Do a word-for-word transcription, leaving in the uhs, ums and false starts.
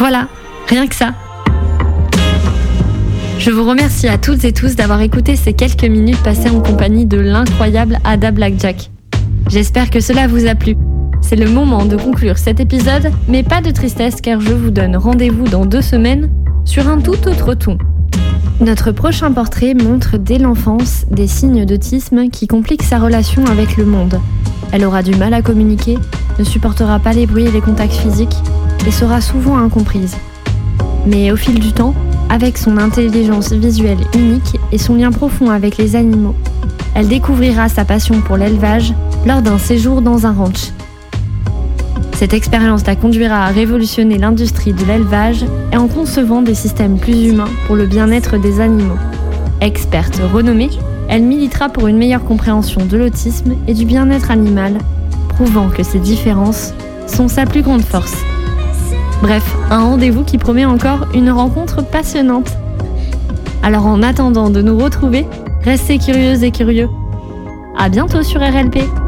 Voilà, rien que ça. Je vous remercie à toutes et tous d'avoir écouté ces quelques minutes passées en compagnie de l'incroyable Ada Blackjack. J'espère que cela vous a plu. C'est le moment de conclure cet épisode, mais pas de tristesse car je vous donne rendez-vous dans deux semaines sur un tout autre ton. Notre prochain portrait montre dès l'enfance des signes d'autisme qui compliquent sa relation avec le monde. Elle aura du mal à communiquer, ne supportera pas les bruits et les contacts physiques et sera souvent incomprise. Mais au fil du temps, avec son intelligence visuelle unique et son lien profond avec les animaux, elle découvrira sa passion pour l'élevage lors d'un séjour dans un ranch. Cette expérience la conduira à révolutionner l'industrie de l'élevage et en concevant des systèmes plus humains pour le bien-être des animaux. Experte renommée, elle militera pour une meilleure compréhension de l'autisme et du bien-être animal, prouvant que ces différences sont sa plus grande force. Bref, un rendez-vous qui promet encore une rencontre passionnante. Alors en attendant de nous retrouver, restez curieuses et curieux. À bientôt sur R L P.